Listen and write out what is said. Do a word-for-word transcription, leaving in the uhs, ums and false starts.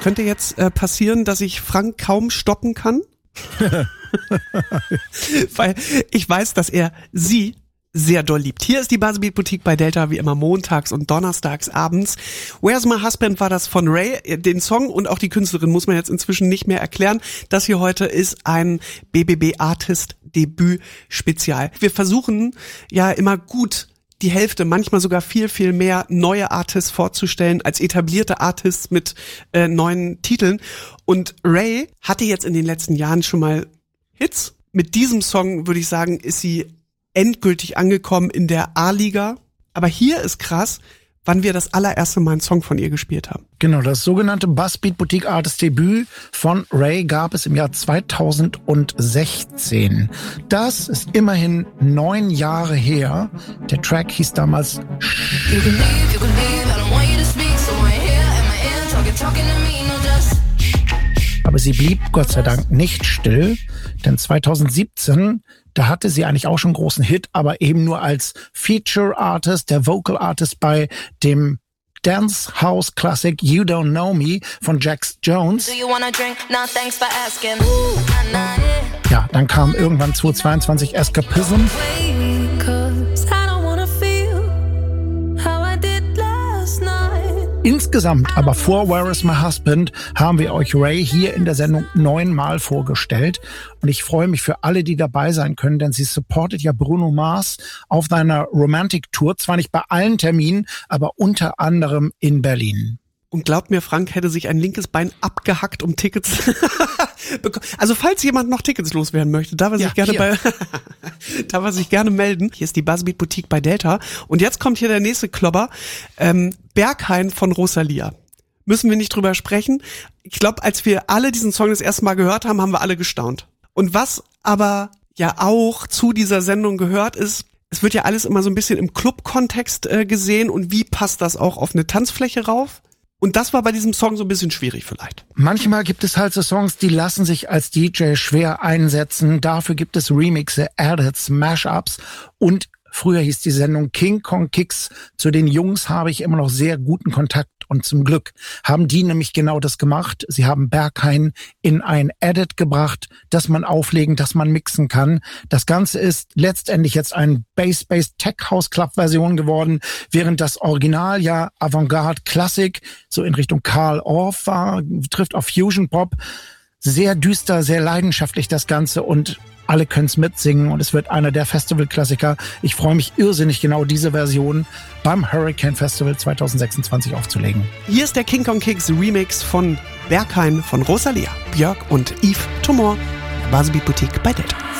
könnte jetzt äh, passieren, dass ich Frank kaum stoppen kann. Weil ich weiß, dass er sie sehr doll liebt. Hier ist die Buzzbeat Boutique bei Delta, wie immer montags und donnerstags abends. Where's My Husband war das von Ray. Den Song und auch die Künstlerin muss man jetzt inzwischen nicht mehr erklären. Das hier heute ist ein B B B Artist Debüt Spezial. Wir versuchen ja immer gut die Hälfte, manchmal sogar viel, viel mehr neue Artists vorzustellen als etablierte Artists mit äh, neuen Titeln. Und Ray hatte jetzt in den letzten Jahren schon mal Hits. Mit diesem Song, würde ich sagen, ist sie endgültig angekommen in der A-Liga. Aber hier ist krass, wann wir das allererste Mal einen Song von ihr gespielt haben. Genau, das sogenannte Buzzbeat Boutique Artist Debüt von Ray gab es im Jahr zweitausendsechzehn. Das ist immerhin neun Jahre her. Der Track hieß damals You can leave, you can leave, I don't want you to speak, so I'm here in my ear, talking, talking to me, no just. Aber sie blieb Gott sei Dank nicht still, denn zweitausendsiebzehn, da hatte sie eigentlich auch schon einen großen Hit, aber eben nur als Feature Artist, der Vocal Artist bei dem Dance House Classic You Don't Know Me von Jax Jones. Ja, dann kam irgendwann zweitausendzweiundzwanzig Escapism. Insgesamt aber vor Where Is My Husband haben wir euch Ray hier in der Sendung neunmal vorgestellt. Und ich freue mich für alle, die dabei sein können, denn sie supportet ja Bruno Mars auf seiner Romantic Tour. Zwar nicht bei allen Terminen, aber unter anderem in Berlin. Und glaubt mir, Frank hätte sich ein linkes Bein abgehackt, um Tickets Also falls jemand noch Tickets loswerden möchte, darf er sich ja, gerne bei darf er sich gerne melden. Hier ist die Buzzbeat Boutique bei Delta. Und jetzt kommt hier der nächste Klopper. Ähm, Berghain von Rosalia. Müssen wir nicht drüber sprechen. Ich glaube, als wir alle diesen Song das erste Mal gehört haben, haben wir alle gestaunt. Und was aber ja auch zu dieser Sendung gehört ist, es wird ja alles immer so ein bisschen im Club-Kontext äh, gesehen. Und wie passt das auch auf eine Tanzfläche rauf? Und das war bei diesem Song so ein bisschen schwierig vielleicht. Manchmal gibt es halt so Songs, die lassen sich als D J schwer einsetzen. Dafür gibt es Remixe, Edits, Mashups und früher hieß die Sendung King Kong Kicks. Zu den Jungs habe ich immer noch sehr guten Kontakt und zum Glück haben die nämlich genau das gemacht. Sie haben Berghain in ein Edit gebracht, das man auflegen, das man mixen kann. Das Ganze ist letztendlich jetzt ein Bass-Based Tech House Club Version geworden, während das Original ja Avantgarde Classic so in Richtung Carl Orff war, trifft auf Fusion Pop. Sehr düster, sehr leidenschaftlich das Ganze und alle können es mitsingen und es wird einer der Festival-Klassiker. Ich freue mich irrsinnig, genau diese Version beim Hurricane Festival zweitausendsechsundzwanzig aufzulegen. Hier ist der King Kong Kicks Remix von Berghain von Rosalia, Björk und Yves Tumor, Buzzbeat Boutique bei Delta.